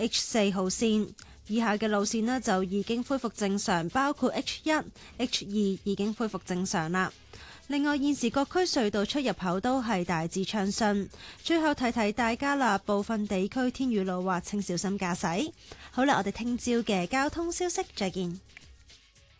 H4 號線。以下嘅路線呢就已經恢復正常，包括 H1、H2 已經恢復正常啦。另外，現時各區隧道出入口都係大致暢順。最後提提大家啦，部分地區天雨路滑，請小心駕駛。好啦，我哋聽朝嘅交通消息再見。